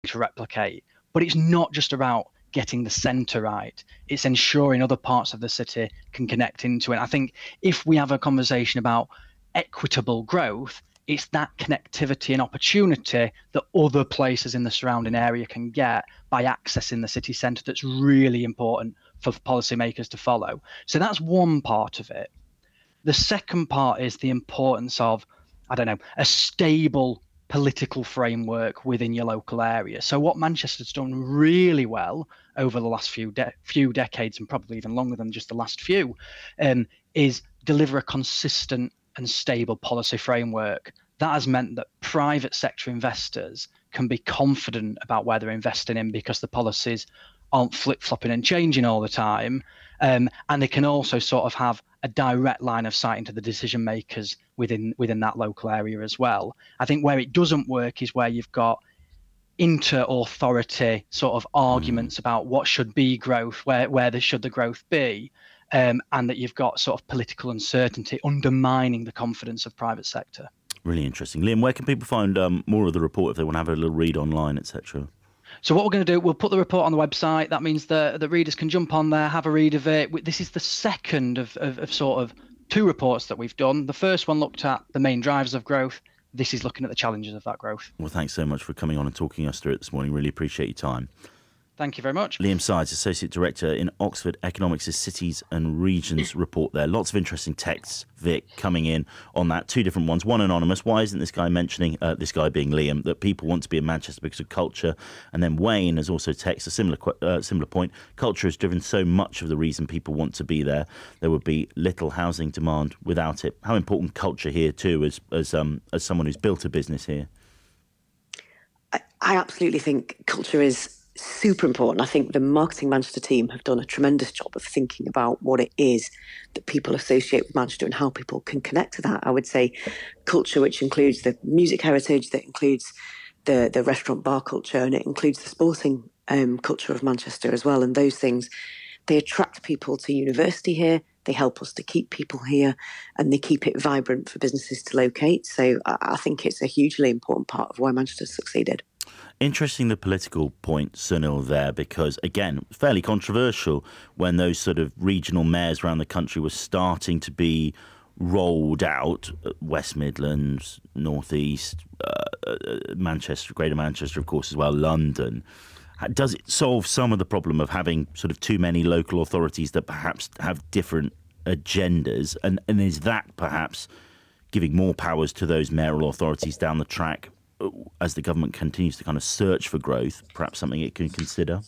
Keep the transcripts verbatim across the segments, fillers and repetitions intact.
to replicate. But it's not just about getting the centre right. It's ensuring other parts of the city can connect into it. I think if we have a conversation about equitable growth, it's that connectivity and opportunity that other places in the surrounding area can get by accessing the city centre that's really important for policymakers to follow. So that's one part of it. The second part is the importance of, I don't know, a stable political framework within your local area. So what Manchester's done really well over the last few de- few decades, and probably even longer than just the last few, um, is deliver a consistent and stable policy framework. That has meant that private sector investors can be confident about where they're investing in because the policies aren't flip-flopping and changing all the time. Um, and they can also sort of have a direct line of sight into the decision makers within within that local area as well. I think where it doesn't work is where you've got inter-authority sort of arguments mm. about what should be growth, where where there should the growth be, um, and that you've got sort of political uncertainty undermining the confidence of private sector. Really interesting. Liam, where can people find um, more of the report if they want to have a little read online, et cetera? So what we're going to do, we'll put the report on the website. That means the, the readers can jump on there, have a read of it. This is the second of, of, of sort of two reports that we've done. The first one looked at the main drivers of growth. This is looking at the challenges of that growth. Well, thanks so much for coming on and talking us through it this morning. Really appreciate your time. Thank you very much. Liam Sides, Associate Director in Oxford Economics' Cities and Regions report there. Lots of interesting texts, Vic, coming in on that. Two different ones. One anonymous. Why isn't this guy mentioning, uh, this guy being Liam, that people want to be in Manchester because of culture? And then Wayne has also texted a similar uh, similar point. Culture has driven so much of the reason people want to be there. There would be little housing demand without it. How important culture here too, as as um as someone who's built a business here? I, I absolutely think culture is super important. I think the Marketing Manchester team have done a tremendous job of thinking about what it is that people associate with Manchester and how people can connect to that. I would say culture, which includes the music heritage, that includes the, the restaurant bar culture, and it includes the sporting um, culture of Manchester as well. And those things, they attract people to university here, they help us to keep people here, and they keep it vibrant for businesses to locate. So I, I think it's a hugely important part of why Manchester's succeeded. Interesting, the political point, Sunil, there, because, again, fairly controversial when those sort of regional mayors around the country were starting to be rolled out. West Midlands, North East, uh, Manchester, Greater Manchester, of course, as well, London. Does it solve some of the problem of having sort of too many local authorities that perhaps have different agendas? And, and is that perhaps giving more powers to those mayoral authorities down the track as the government continues to kind of search for growth, perhaps something it can consider?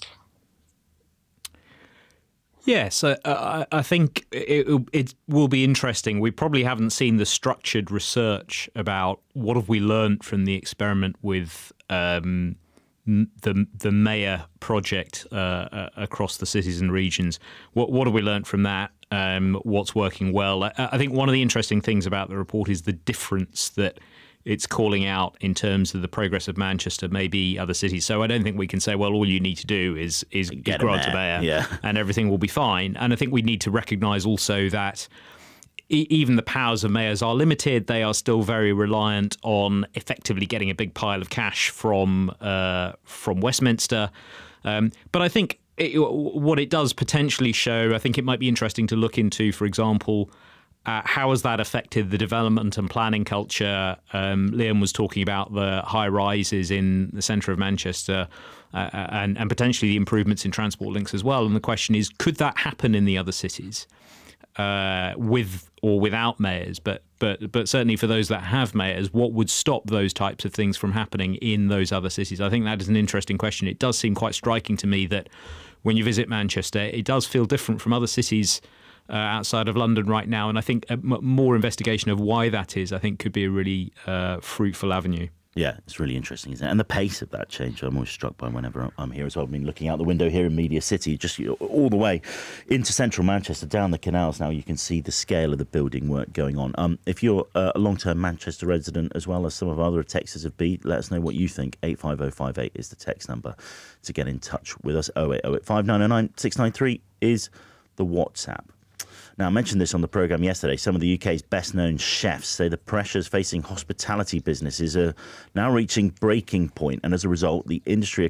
Yes, uh, I think it, it will be interesting. We probably haven't seen the structured research about what have we learned from the experiment with um, the the mayor project uh, across the cities and regions. What what have we learned from that? Um, what's working well? I, I think one of the interesting things about the report is the difference that it's calling out in terms of the progress of Manchester, maybe other cities. So I don't think we can say, well, all you need to do is is get grant a mayor, yeah. and everything will be fine. And I think we need to recognise also that e- even the powers of mayors are limited. They are still very reliant on effectively getting a big pile of cash from uh, from Westminster. Um, but I think it, what it does potentially show, I think it might be interesting to look into, for example, Uh, how has that affected the development and planning culture? Um, Liam was talking about the high rises in the centre of Manchester uh, and, and potentially the improvements in transport links as well. And the question is, could that happen in the other cities uh, with or without mayors? But but but certainly for those that have mayors, what would stop those types of things from happening in those other cities? I think that is an interesting question. It does seem quite striking to me that when you visit Manchester, it does feel different from other cities Uh, outside of London right now. And I think a m- more investigation of why that is, I think, could be a really uh, fruitful avenue. Yeah, it's really interesting, isn't it? And the pace of that change, I'm always struck by whenever I'm here as well. I've been looking out the window here in Media City, just all the way into central Manchester, down the canals now. You can see the scale of the building work going on. Um, if you're uh, a long-term Manchester resident, as well as some of our other texters have been, let us know what you think. eight five oh five eight is the text number to get in touch with us. oh eight oh eight five nine oh nine six nine three is the WhatsApp. Now, I mentioned this on the programme yesterday. Some of the U K's best-known chefs say the pressures facing hospitality businesses are now reaching breaking point, and as a result, the industry are